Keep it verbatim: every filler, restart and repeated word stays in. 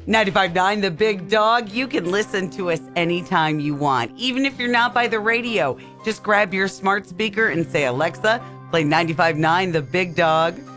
ninety-five point nine The Big Dog. You can listen to us anytime you want, even if you're not by the radio. Just grab your smart speaker and say, Alexa, play ninety-five point nine The Big Dog.